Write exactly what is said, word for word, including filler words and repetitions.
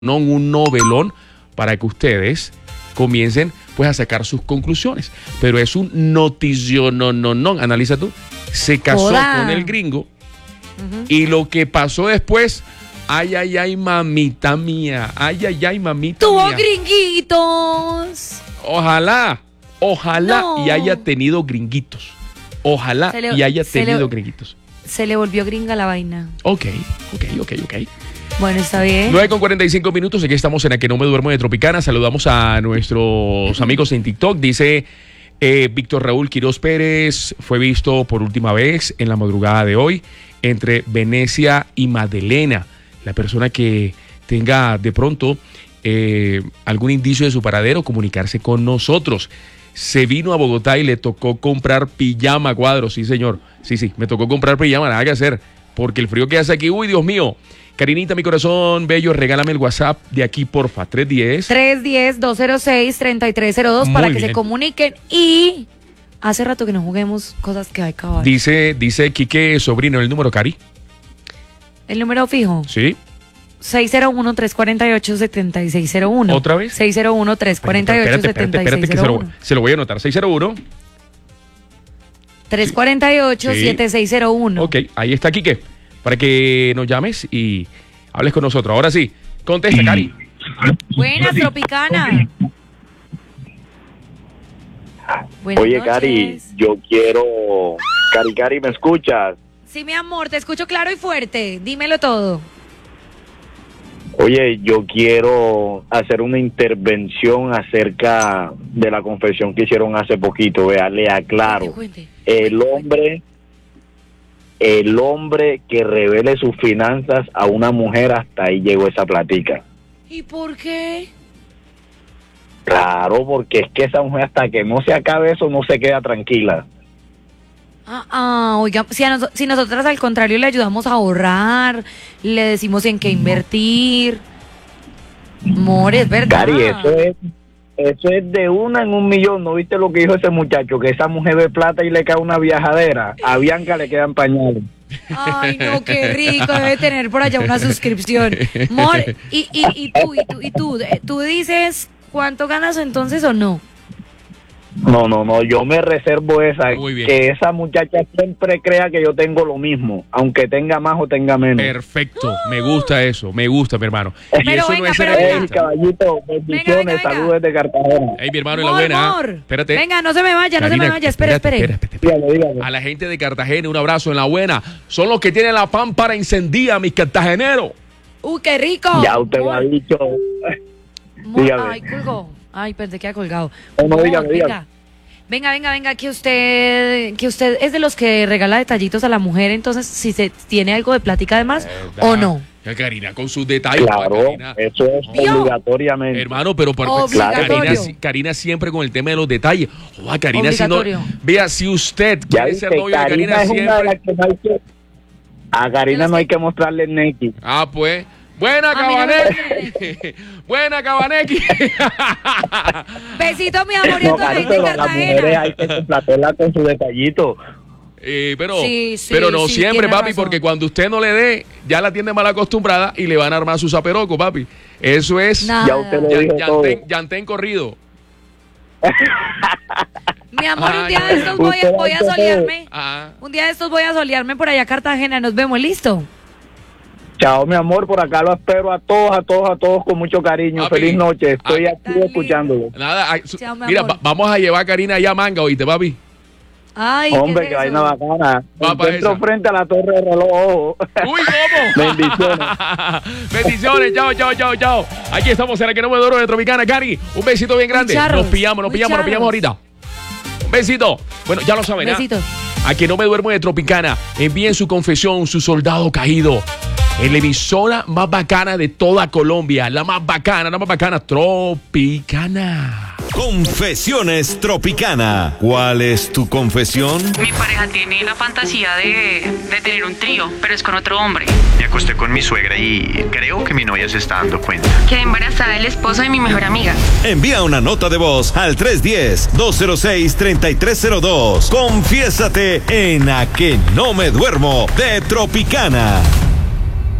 no un novelón para que ustedes comiencen pues a sacar sus conclusiones. Pero es un noticio, no, no, no. Analiza tú. Se casó Hola. con el gringo uh-huh. y lo que pasó después, ay, ay, ay, mamita mía, ay, ay, ay, mamita Tuvo mía. gringuitos. Ojalá, ojalá No. y haya tenido gringuitos. Ojalá Se le- y haya se le- tenido gringuitos. Se le volvió gringa la vaina. Ok, ok, ok, ok. Bueno, está bien. nueve con cuarenta y cinco minutos, aquí estamos en A Que No Me Duermo de Tropicana. Saludamos a nuestros amigos en TikTok. Dice eh, Víctor Raúl Quiroz Pérez, fue visto por última vez en la madrugada de hoy entre Venecia y Madelena. La persona que tenga de pronto eh, algún indicio de su paradero, comunicarse con nosotros. Se vino a Bogotá y le tocó comprar pijama cuadros, sí señor. Sí, sí, me tocó comprar pijama, nada que hacer. Porque el frío que hace aquí, uy, Dios mío. Karinita, mi corazón bello, regálame el WhatsApp de aquí, porfa, tres diez. tres uno cero, dos cero seis, tres tres cero dos para Muy que bien. se comuniquen. Y hace rato que no juguemos cosas que hay que acabar. Dice, dice Quique Sobrino, el número, Cari. El número fijo, Sí. seis cero uno, tres cuatro ocho, siete seis cero uno. ¿Otra vez? seis cero uno, tres cuatro ocho, Espérate, siete espérate, espérate, que seis se cero lo, uno. se lo voy a anotar. seis cero uno. tres cuatro ocho, Sí. siete seis cero uno. Ok, ahí está Quique. Para que nos llames y hables con nosotros. Ahora sí, contesta, Cari. Buenas, Tropicana. Buenas Oye, noches. Cari, yo quiero... Cari, Cari, ¿me escuchas? Sí, mi amor, te escucho claro y fuerte. Dímelo todo. Oye, yo quiero hacer una intervención acerca de la confesión que hicieron hace poquito. Vea, le aclaro. Cuente, cuente. El Cuente, hombre, el hombre que revele sus finanzas a una mujer, hasta ahí llegó esa plática. ¿Y por qué? Claro, porque es que esa mujer, hasta que no se acabe eso, no se queda tranquila. Ah, ah, oiga, si, a nos- si nosotras al contrario le ayudamos a ahorrar, le decimos en qué invertir. Amor, es verdad. Cari, eso es, eso es de una en un millón. ¿No viste lo que dijo ese muchacho? Que esa mujer ve plata y le cae una viajadera. A Bianca le quedan pañales. Ay, no, qué rico, debe tener por allá una suscripción. Amor, y, y, y tú, y tú, y tú, eh, tú dices cuánto ganas entonces o no. No, no, no, yo me reservo esa. Muy bien. Que esa muchacha siempre crea que yo tengo lo mismo, aunque tenga más o tenga menos. Perfecto, me gusta eso, me gusta, mi hermano. Y Pero eso venga, no es pero ser venga. Ey, egoísta. caballito, bendiciones, Venga, venga, venga. saludos desde Cartagena. Ey, mi hermano, en la Amor, buena. ¿ah? amor. Espérate. Venga, no se me vaya, no se Karina, me vaya, espere, espérate, espere. espérate, espérate. Dígame, dígame. A la gente de Cartagena, un abrazo en la buena. Son los que tienen la pámpara encendida, mis cartageneros. Uy, qué rico. Ya usted lo ha Amor, dicho. amor, dígame. ay, colgó. Ay, pensé que ha colgado. No, no, Amor, dígame, dígame. venga. Venga, venga, venga, que usted, que usted es de los que regala detallitos a la mujer, entonces si se tiene algo de plática además o no. Ya, Karina, con sus detalles. Claro, Karina. eso es ¿Vio? obligatoriamente. Hermano, pero por Obligatorio. Karina, si- Karina siempre con el tema de los detalles. Joder, Karina, si no, Obligatorio. vea, si usted Ya quiere viste, ser novio de Karina Karina es una de las siempre. que no hay que... A Karina no hay que mostrarle el Neki. Ah, pues. Buena, A mí no me Cabanequi. Buena, Cabanequi. Besito, mi amor, y a No, toda la Cari, gente de pero a las mujeres Cartagena. hay que complacerla con su detallito. Eh, pero, Sí, sí, pero no sí, siempre, tiene papi, razón. porque cuando usted no le dé, ya la tiene mal acostumbrada y le van a armar su zaperoco, papi. Eso es Nada. Ya usted lo ya- dijo todo. llantén, llantén corrido. Mi amor, un día Ay, de estos voy, usted voy a va a solearme. Ah, Un día de estos voy a solearme por allá a Cartagena. Nos vemos, ¿listo? Chao, mi amor, por acá lo espero a todos, a todos, a todos con mucho cariño. Papi, Feliz noche, estoy ah, aquí Tan escuchándolo. nada, ay, su- Chao, mi mira, amor. va- vamos a llevar a Karina allá a Manga, ¿oíste, papi? Ay, Hombre, ¿qué que es vaina eso? bacana. Me Va pa' encuentro esa. frente a la torre de reloj. Ojo. ¡Uy, cómo! Bendiciones. Bendiciones, chao, chao, chao, chao. Aquí estamos en la Que No Me Duermo de Tropicana, Cari. Un besito bien grande. charros, Nos pillamos, nos muy pillamos, nos pillamos ahorita. Un besito. Bueno, ya lo saben, ¿ah? Besitos. A Que No Me Duermo de Tropicana. Envíen su confesión, su soldado caído. En la emisora más bacana de toda Colombia. La más bacana, la más bacana. Tropicana. Confesiones Tropicana. ¿Cuál es tu confesión? Mi pareja tiene la fantasía de, de tener un trío, pero es con otro hombre. Me acosté con mi suegra y creo que mi novia se está dando cuenta. Quedé embarazada del esposo de mi mejor amiga. Envía una nota de voz al tres uno cero, dos cero seis, tres tres cero dos. Confiésate en A Que No Me Duermo de Tropicana.